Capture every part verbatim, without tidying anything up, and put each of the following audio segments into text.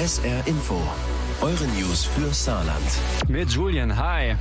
S R Info, eure News für Saarland. Mit Julian, hi.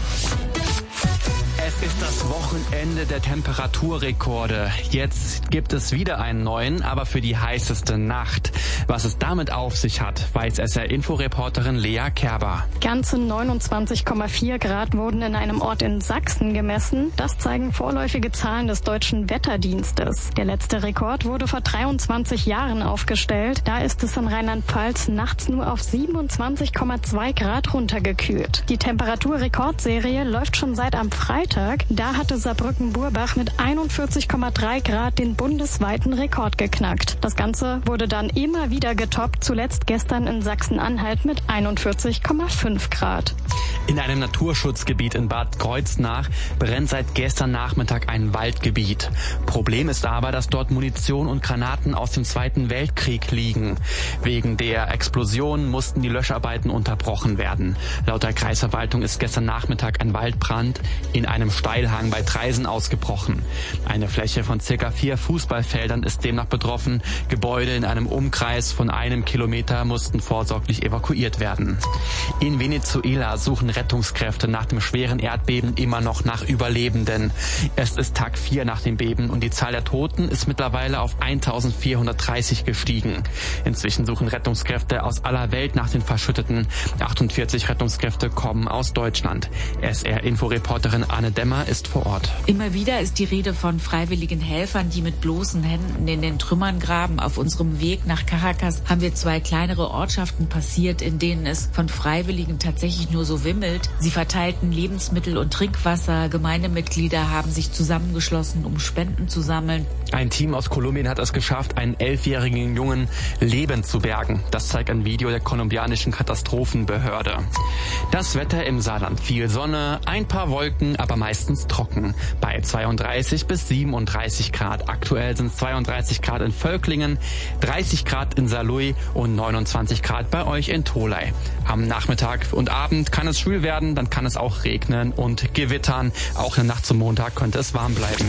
Es ist das Wochenende der Temperaturrekorde. Jetzt gibt es wieder einen neuen, aber für die heißeste Nacht. Was es damit auf sich hat, weiß S R-Info-Reporterin Lea Kerber. Ganze neunundzwanzig Komma vier Grad wurden in einem Ort in Sachsen gemessen. Das zeigen vorläufige Zahlen des Deutschen Wetterdienstes. Der letzte Rekord wurde vor dreiundzwanzig Jahren aufgestellt. Da ist es in Rheinland-Pfalz nachts nur auf siebenundzwanzig Komma zwei Grad runtergekühlt. Die Temperaturrekordserie läuft schon seit am Freitag. Da hatte Saarbrücken-Burbach mit einundvierzig Komma drei Grad den bundesweiten Rekord geknackt. Das Ganze wurde dann immer wieder getoppt, zuletzt gestern in Sachsen-Anhalt mit einundvierzig Komma fünf Grad. In einem Naturschutzgebiet in Bad Kreuznach brennt seit gestern Nachmittag ein Waldgebiet. Problem ist aber, dass dort Munition und Granaten aus dem Zweiten Weltkrieg liegen. Wegen der Explosion mussten die Löscharbeiten unterbrochen werden. Laut der Kreisverwaltung ist gestern Nachmittag ein Waldbrand in einem Steilhang bei Traisen ausgebrochen. Eine Fläche von circa vier Fußballfeldern ist demnach betroffen. Gebäude in einem Umkreis von einem Kilometer mussten vorsorglich evakuiert werden. In Venezuela suchen Rettungskräfte nach dem schweren Erdbeben immer noch nach Überlebenden. Es ist Tag vier nach dem Beben und die Zahl der Toten ist mittlerweile auf eintausendvierhundertdreißig gestiegen. Inzwischen suchen Rettungskräfte aus aller Welt nach den Verschütteten. achtundvierzig Rettungskräfte kommen aus Deutschland. S R-Info-Reporterin Anne Dämmer ist vor Ort. Immer wieder ist die Rede von freiwilligen Helfern, die mit bloßen Händen in den Trümmern graben. Auf unserem Weg nach Caracas haben wir zwei kleinere Ortschaften passiert, in denen es von Freiwilligen tatsächlich nur so wimmelt. Sie verteilten Lebensmittel und Trinkwasser. Gemeindemitglieder haben sich zusammengeschlossen, um Spenden zu sammeln. Ein Team aus Kolumbien hat es geschafft, einen elfjährigen Jungen lebend zu bergen. Das zeigt ein Video der kolumbianischen Katastrophenbehörde. Das Wetter im Saarland: viel Sonne, ein paar Wolken, aber meistens trocken. Bei zweiunddreißig bis siebenunddreißig Grad. Aktuell sind es zweiunddreißig Grad in Völklingen, dreißig Grad in Saarlouis und neunundzwanzig Grad bei euch in Tholey. Am Nachmittag und Abend kann es schwül werden, dann kann es auch regnen und gewittern. Auch in der Nacht zum Montag könnte es warm bleiben.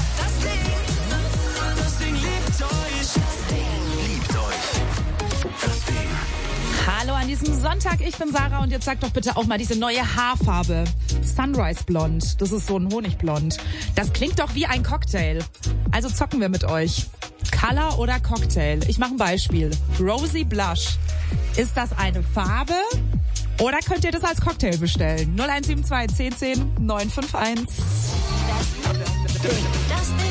Hallo an diesem Sonntag, ich bin Sarah und jetzt sagt doch bitte auch mal diese neue Haarfarbe. Sunrise Blond, das ist so ein Honigblond. Das klingt doch wie ein Cocktail. Also zocken wir mit euch. Color oder Cocktail? Ich mache ein Beispiel. Rosy Blush. Ist das eine Farbe oder könnt ihr das als Cocktail bestellen? null eins sieben zwei zehn zehn neun fünf eins. Das